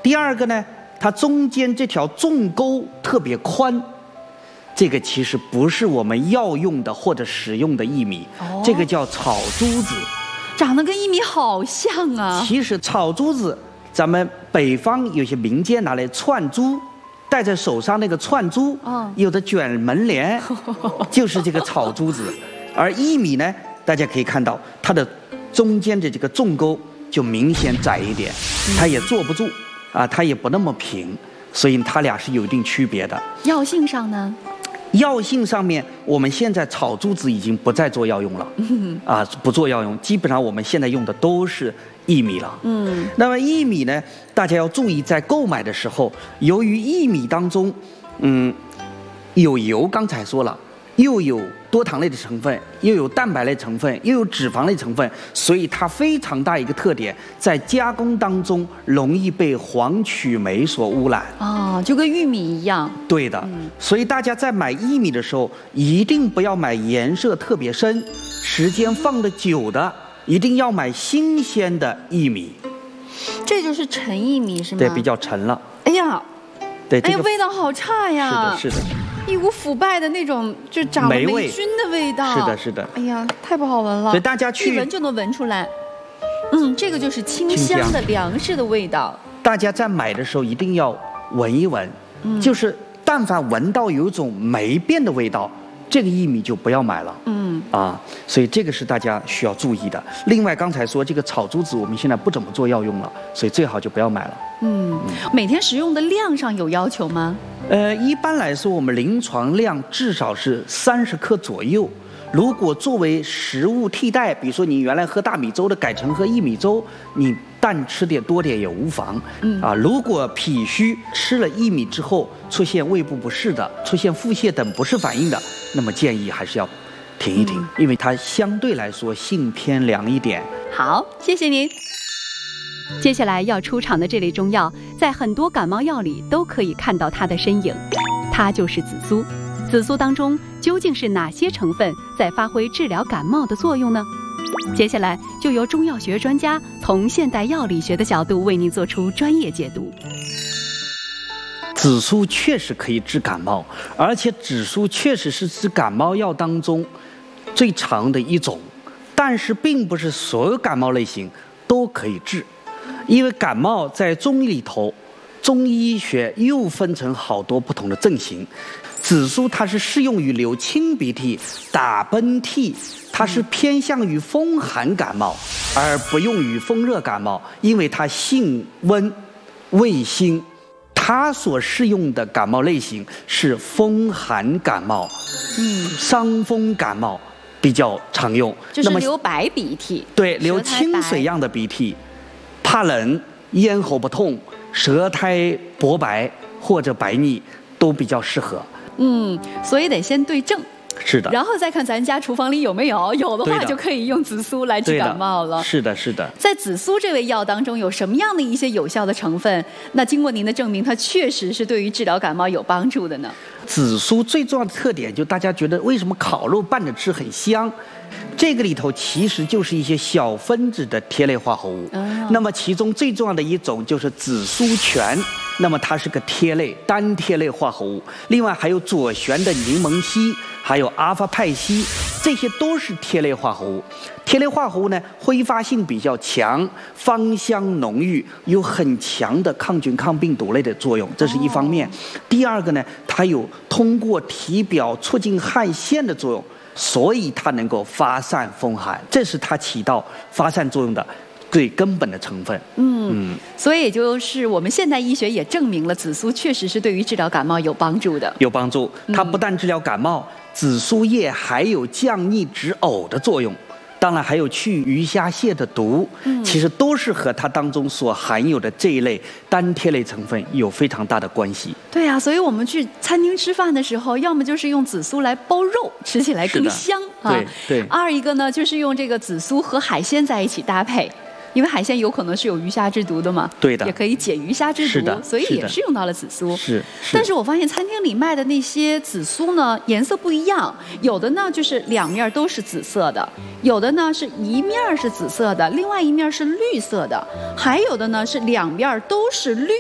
第二个呢，它中间这条纵沟特别宽，这个其实不是我们药用的或者食用的薏米，这个叫草珠子， 长得跟薏米好像啊。 其实草珠子，咱们北方有些民间拿来串珠，戴在手上那个串珠，有的卷门帘，就是这个草珠子。而薏米呢，大家可以看到它的中间的这个纵沟就明显窄一点，它也坐不住啊，它也不那么平，所以它俩是有一定区别的。 药性上呢？ 药性上面，我们现在草珠子已经不再做药用了，啊，不做药用，基本上我们现在用的都是薏米了。那么薏米呢，大家要注意，在购买的时候，由于薏米当中，有油，刚才说了，又有多糖类的成分，又有蛋白类成分，又有脂肪类成分，所以它非常大一个特点，在加工当中容易被黄曲霉所污染。 就跟玉米一样。 对的，所以大家在买薏米的时候，一定不要买颜色特别深、时间放得久的，一定要买新鲜的薏米。 这就是陈薏米是吗？ 对，比较陈了。 哎呀， 对， 哎呀，味道好差呀！ 是的，是的。 一股腐败的那种，就长了霉菌的味道。 是的，是的。 哎呀，太不好闻了。 所以大家一闻就能闻出来。这个就是清香的粮食的味道。 大家在买的时候一定要闻一闻，就是但凡闻到有一种霉变的味道，这个薏米就不要买了。所以这个是大家需要注意的。另外，刚才说这个草珠子，我们现在不怎么做药用了，所以最好就不要买了。 每天食用的量上有要求吗？ 一般来说，我们临床量至少是30克左右。如果作为食物替代，比如说你原来喝大米粥的，改成喝薏米粥，你蛋吃点多点也无妨。如果脾虚吃了薏米之后出现胃部不适的，出现腹泻等不适反应的，那么建议还是要停一停，因为它相对来说性偏凉一点。 好，谢谢您。 接下来要出场的这类中药，在很多感冒药里都可以看到它的身影，它就是紫苏。紫苏当中究竟是哪些成分在发挥治疗感冒的作用呢？接下来就由中药学专家从现代药理学的角度为您做出专业解读。 紫苏确实可以治感冒，而且紫苏确实是治感冒药当中最常的一种，但是并不是所有感冒类型都可以治，因为感冒在中医里头，中医学又分成好多不同的症型。紫苏它是适用于流清鼻涕、打喷嚏，它是偏向于风寒感冒，而不用于风热感冒，因为它性温、味辛。它所适用的感冒类型是风寒感冒、伤风感冒比较常用。 就是流白鼻涕， 对，流清水样的鼻涕，怕冷、咽喉不痛、舌苔薄白或者白腻都比较适合。 所以得先对症。 是的， 然后再看咱家厨房里有没有，有的话就可以用紫苏来治感冒了。 是的，是的。在紫苏这味药当中有什么样的一些有效的成分？那经过您的证明，它确实是对于治疗感冒有帮助的呢？紫苏最重要的特点就大家觉得为什么烤肉拌着吃很香？这个里头其实就是一些小分子的萜类化合物。那么其中最重要的一种就是紫苏醛。那么它是个萜类单萜类化合物，另外还有左旋的柠檬烯，还有阿尔法蒎烯，这些都是萜类化合物。萜类化合物呢，挥发性比较强，芳香浓郁，有很强的抗菌抗病毒类的作用，这是一方面。第二个呢，它有通过体表促进汗腺的作用，所以它能够发散风寒，这是它起到发散作用的最根本的成分。 所以也就是我们现代医学也证明了紫苏确实是对于治疗感冒有帮助的。 有帮助，它不但治疗感冒，紫苏叶还有降逆止呕的作用，当然还有去鱼虾蟹的毒，其实都是和它当中所含有的这一类单萜类成分有非常大的关系。 对啊，所以我们去餐厅吃饭的时候，要么就是用紫苏来包肉，吃起来更香啊。 对。 二一个呢，就是用这个紫苏和海鲜在一起搭配。因为海鲜有可能是有鱼虾之毒的嘛， 对的， 也可以解鱼虾之毒，所以也是用到了紫苏。但是我发现餐厅里卖的那些紫苏呢，颜色不一样，有的呢就是两面都是紫色的，有的呢是一面是紫色的，另外一面是绿色的，还有的呢是两面都是绿